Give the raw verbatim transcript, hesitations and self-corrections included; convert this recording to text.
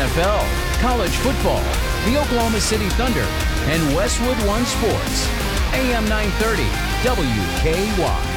F L, college football, the Oklahoma City Thunder, and Westwood One Sports. A M nine thirty, W K Y.